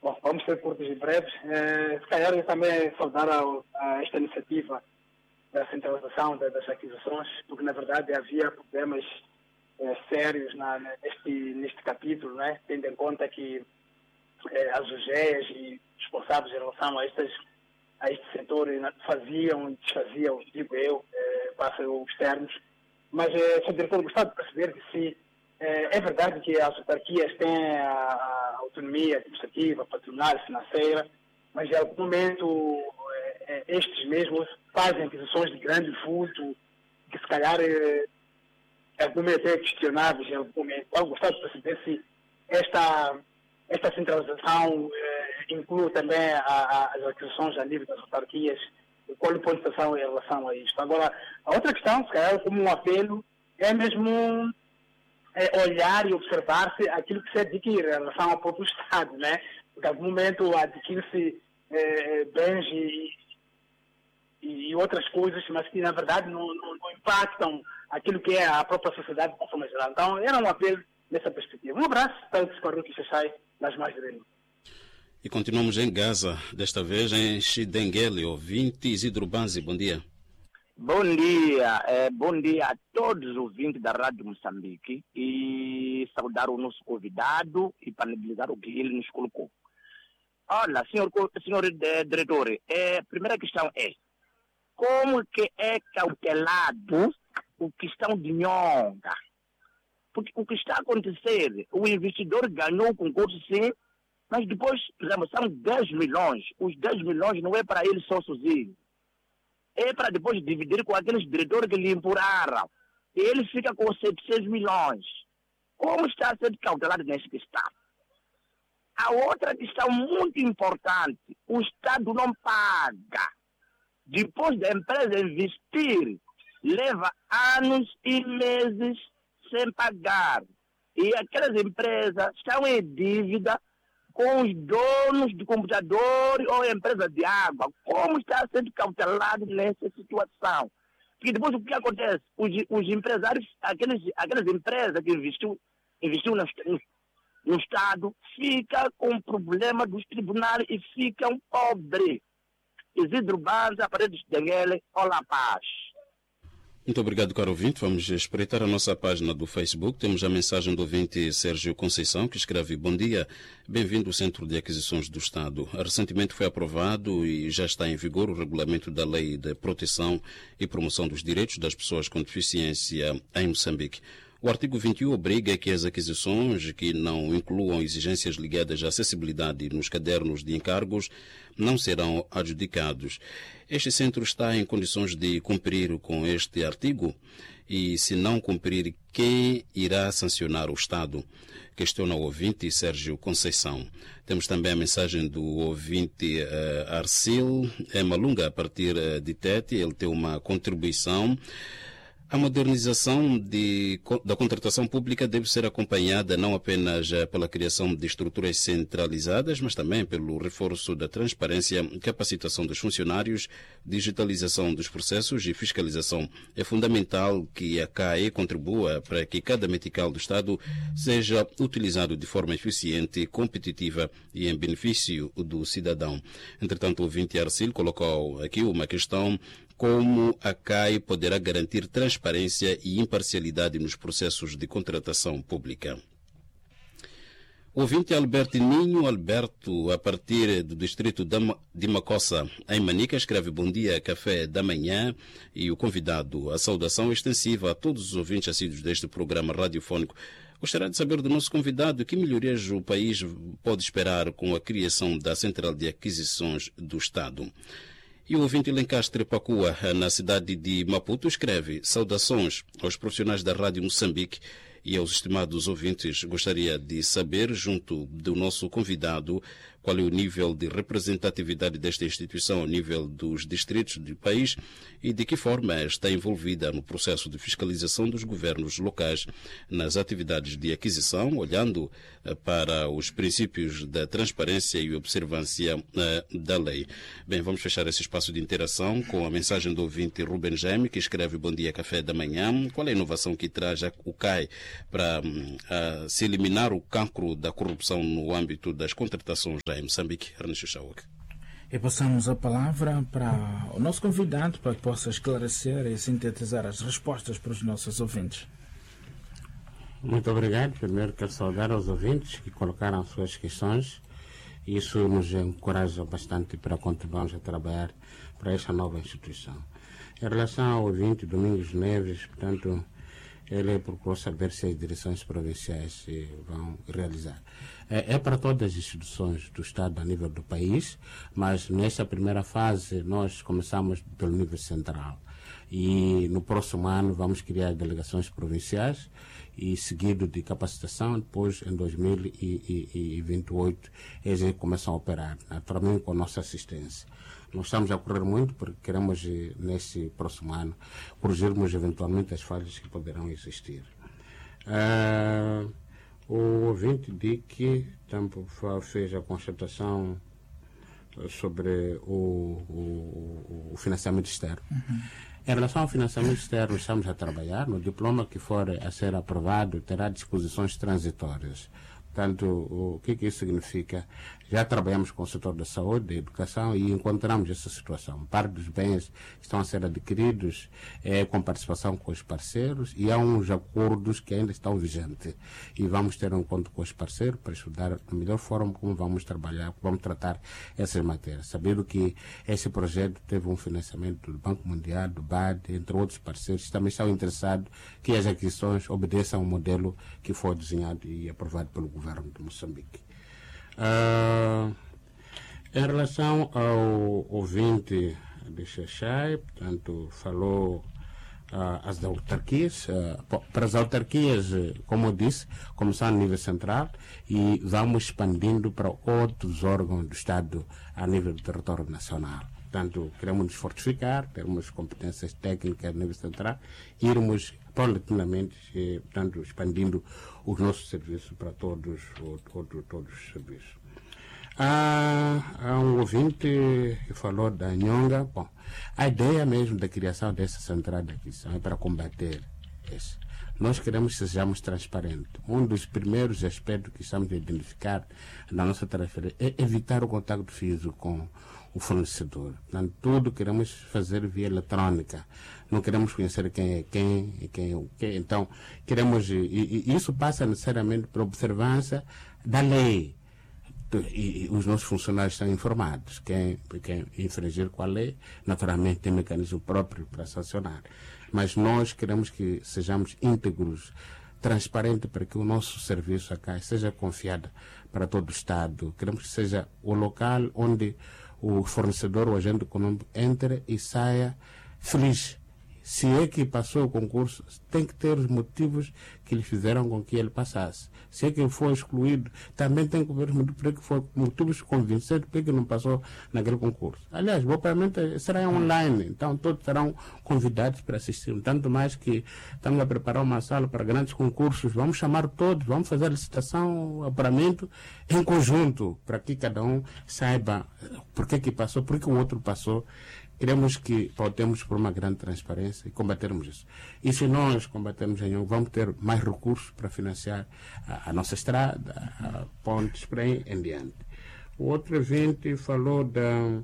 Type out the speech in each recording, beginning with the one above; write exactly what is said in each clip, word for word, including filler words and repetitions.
Bom, vamos ser curtos e breves. Eh, se calhar eu também saudar a, a esta iniciativa da centralização da, das aquisições, porque na verdade havia problemas eh, sérios na, neste, neste capítulo, né? Tendo em conta que eh, as U G E S e responsáveis em relação a, estas, a este setor faziam e desfaziam, digo eu, eh, para os termos. Mas, eh, Senhor Diretor, gostava de perceber que se é verdade que as autarquias têm a autonomia administrativa, patronal, financeira, mas em algum momento estes mesmos fazem aquisições de grande vulto, que se calhar em algum momento é questionáveis em algum momento. Eu gostava de perceber se esta, esta centralização eh, inclui também a, a, as aquisições a nível das autarquias, e qual é o ponto de situação em relação a isto. Agora, a outra questão, se calhar como um apelo, é mesmo É olhar e observar-se aquilo que se adquire em relação ao próprio Estado, né? Porque, em algum momento, adquire-se é, bens e, e outras coisas, mas que, na verdade, não, não, não impactam aquilo que é a própria sociedade de forma geral. Então, era um apelo nessa perspectiva. Um abraço para o Esquadrão que sai das mais de E continuamos em Gaza, desta vez em Xidenguele, ouvinte Isidro Banzi. Bom dia. Bom dia, é, bom dia a todos os ouvintes da Rádio Moçambique e saudar o nosso convidado e parabenizar o que ele nos colocou. Olha, senhor, senhor é, diretor, é, a primeira questão é como que é cautelado o questão de Nhonga? Porque o que está a acontecer, o investidor ganhou o concurso sim, mas depois, por exemplo, são dez milhões, os dez milhões não é para ele só sozinho. É para depois dividir com aqueles diretores que lhe empurraram. E ele fica com setecentos milhões. Como está a ser cautelado nessa questão? A outra questão muito importante, o Estado não paga. Depois da empresa investir, leva anos e meses sem pagar. E aquelas empresas estão em dívida com os donos de computador ou empresa de água. Como está sendo cautelado nessa situação? Porque depois o que acontece? Os, os empresários, aqueles, aquelas empresas que investiu, investiu no, no Estado, ficam com problema dos tribunais e ficam pobres. Isidro Banza, Paredes de Denguele, Olá Paz. Muito obrigado, caro ouvinte. Vamos espreitar a nossa página do Facebook. Temos a mensagem do ouvinte Sérgio Conceição, que escreve: bom dia, bem-vindo ao Centro de Aquisições do Estado. Recentemente foi aprovado e já está em vigor o regulamento da Lei de Proteção e Promoção dos Direitos das Pessoas com Deficiência em Moçambique. O artigo vinte e um obriga que as aquisições que não incluam exigências ligadas à acessibilidade nos cadernos de encargos não serão adjudicados. Este centro está em condições de cumprir com este artigo? E, se não cumprir, quem irá sancionar o Estado? Questiona o ouvinte Sérgio Conceição. Temos também a mensagem do ouvinte uh, Arcil Malunga, a partir uh, de Tete. Ele tem uma contribuição. A modernização de, da contratação pública deve ser acompanhada não apenas pela criação de estruturas centralizadas, mas também pelo reforço da transparência, capacitação dos funcionários, digitalização dos processos e fiscalização. É fundamental que a C A E contribua para que cada metical do Estado seja utilizado de forma eficiente, competitiva e em benefício do cidadão. Entretanto, o ouvinte Arcil colocou aqui uma questão: como a C A E poderá garantir transparência e imparcialidade nos processos de contratação pública? O ouvinte Albertininho Alberto, a partir do distrito de Macossa, em Manica, escreve: bom dia, café da manhã, e o convidado. A saudação extensiva a todos os ouvintes assíduos deste programa radiofónico. Gostaria de saber do nosso convidado que melhorias o país pode esperar com a criação da Central de Aquisições do Estado. E o ouvinte Lencastre Pacua, na cidade de Maputo, escreve: saudações aos profissionais da Rádio Moçambique e aos estimados ouvintes. Gostaria de saber, junto do nosso convidado, qual é o nível de representatividade desta instituição ao nível dos distritos do país e de que forma está envolvida no processo de fiscalização dos governos locais nas atividades de aquisição, olhando para os princípios da transparência e observância uh, da lei. Bem, vamos fechar esse espaço de interação com a mensagem do ouvinte Ruben Jaime, que escreve: bom dia, café da manhã. Qual é a inovação que traz o C A I para uh, se eliminar o cancro da corrupção no âmbito das contratações já em Moçambique. Ernesto Chauque. E passamos a palavra para o nosso convidado para que possa esclarecer e sintetizar as respostas para os nossos ouvintes. Muito obrigado. Primeiro quero saudar aos ouvintes que colocaram suas questões. Isso nos encoraja bastante para continuarmos a trabalhar para esta nova instituição. Em relação ao ouvinte Domingos Neves, portanto, ele procurou saber se as direções provinciais se vão realizar. É, é para todas as instituições do Estado a nível do país, mas nesta primeira fase nós começamos pelo nível central. E no próximo ano vamos criar delegações provinciais e seguido de capacitação, depois em dois mil e vinte e oito eles começam a operar, naturalmente com a nossa assistência. Nós estamos a correr muito porque queremos, neste próximo ano, corrigirmos eventualmente as falhas que poderão existir. Uh, o ouvinte de que tampo fez a constatação sobre o, o, o financiamento externo. Uhum. Em relação ao financiamento externo, estamos a trabalhar. No diploma que for a ser aprovado, terá disposições transitórias. Portanto, o que, que isso significa? Já trabalhamos com o setor da saúde, da educação e encontramos essa situação. Parte dos bens estão a ser adquiridos é, com participação com os parceiros e há uns acordos que ainda estão vigentes. E vamos ter um encontro com os parceiros para estudar a melhor forma como vamos trabalhar, como vamos tratar essas matérias. Sabendo que esse projeto teve um financiamento do Banco Mundial, do B A D, entre outros parceiros, que também estão interessados que as aquisições obedeçam ao modelo que foi desenhado e aprovado pelo governo de Moçambique. Uh, em relação ao ouvinte de Xaxai, portanto, falou uh, as autarquias. Uh, para as autarquias, como eu disse, começamos a nível central e vamos expandindo para outros órgãos do Estado a nível do território nacional. Portanto, queremos nos fortificar, termos competências técnicas a nível central, irmos paulatinamente, eh, portanto, expandindo os nossos serviços para todos, todos, todos os serviços. Há, há um ouvinte que falou da Nhonga. Bom, a ideia mesmo da criação dessa central de aquisição é para combater isso. Nós queremos que sejamos transparentes. Um dos primeiros aspectos que estamos a identificar na nossa tarefa é evitar o contato físico com o fornecedor. Portanto, tudo queremos fazer via eletrônica. Não queremos conhecer quem é quem e quem é o quê. Então, queremos... E, e isso passa necessariamente por observância da lei. E, e os nossos funcionários estão informados. Quem, quem infringir com a lei, naturalmente tem mecanismo próprio para sancionar. Mas nós queremos que sejamos íntegros, transparentes, para que o nosso serviço acá seja confiado para todo o Estado. Queremos que seja o local onde o fornecedor, o agente econômico, entre e saia feliz. Se é que passou o concurso, tem que ter os motivos que lhe fizeram com que ele passasse. Se é que foi excluído, também tem que ver os motivos porque foi motivos convincentes porque não passou naquele concurso. Aliás, o pagamento será online, então todos serão convidados para assistir. Tanto mais que estamos a preparar uma sala para grandes concursos, vamos chamar todos, vamos fazer a licitação, o apuramento em conjunto, para que cada um saiba por que que passou, por que o outro passou. Queremos que pautemos por uma grande transparência e combatermos isso. E se nós combatermos em vamos ter mais recursos para financiar a, a nossa estrada, a pontes, por aí em diante. O outro evento falou da,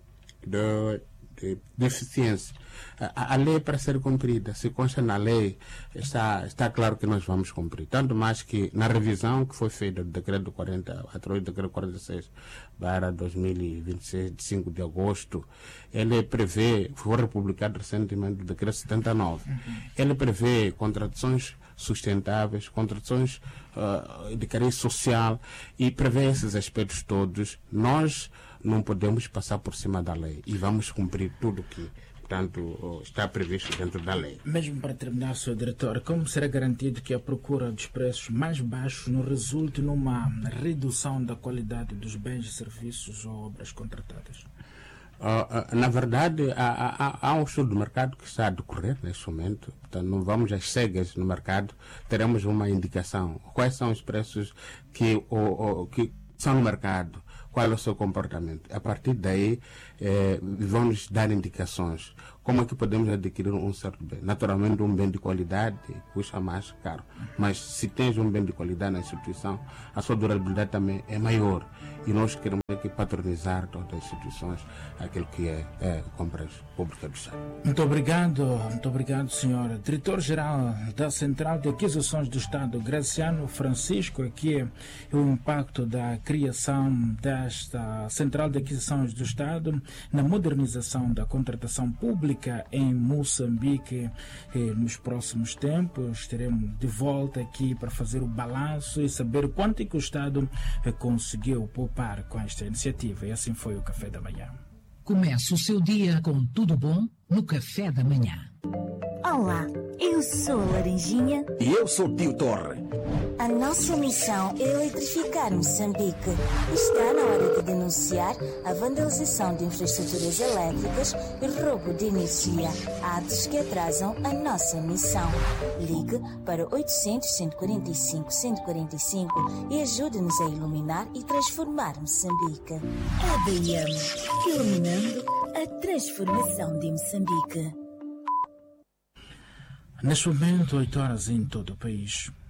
da de deficiência. A, a lei é para ser cumprida. Se consta na lei, está, está claro que nós vamos cumprir. Tanto mais que na revisão que foi feita do decreto quarenta, através do decreto quarenta e seis para dois mil e vinte e seis, de cinco de agosto, ele prevê, foi republicado recentemente o decreto setenta e nove, uhum. Ele prevê contratações sustentáveis, contratações uh, de caráter social e prevê esses aspectos todos. Nós não podemos passar por cima da lei e vamos cumprir tudo que, portanto, está previsto dentro da lei. Mesmo para terminar, senhor diretor, como será garantido que a procura dos preços mais baixos não resulte numa redução da qualidade dos bens, serviços ou obras contratadas? Uh, uh, na verdade, há, há, há um estudo do mercado que está a decorrer neste momento. Portanto, não vamos às cegas no mercado. Teremos uma indicação. Quais são os preços que, o, o, que são no mercado? qual é o seu comportamento. A partir daí, eh, vamos dar indicações. Como é que podemos adquirir um certo bem? Naturalmente, um bem de qualidade custa mais caro. Mas se tens um bem de qualidade na instituição, a sua durabilidade também é maior. E nós queremos aqui patronizar todas as instituições, aquilo que é, é compras públicas do Estado. Muito obrigado, muito obrigado, senhor Diretor-Geral da Central de Aquisições do Estado, Graciano Francisco. Aqui é o impacto da criação desta Central de Aquisições do Estado na modernização da contratação pública em Moçambique. E nos próximos tempos teremos de volta aqui para fazer o balanço e saber quanto é que o Estado conseguiu poupar com esta iniciativa. E assim foi o Café da Manhã. Começa o seu dia com tudo bom no Café da Manhã. Olá, eu sou a Laranjinha. E eu sou o Tio Torre. A nossa missão é eletrificar Moçambique. Está na hora de denunciar a vandalização de infraestruturas elétricas e roubo de energia, atos que atrasam a nossa missão. Ligue para oitocentos, cento e quarenta e cinco, cento e quarenta e cinco e ajude-nos a iluminar e transformar Moçambique. A D M, iluminando a transformação de Moçambique. Neste momento, oito horas em todo o país.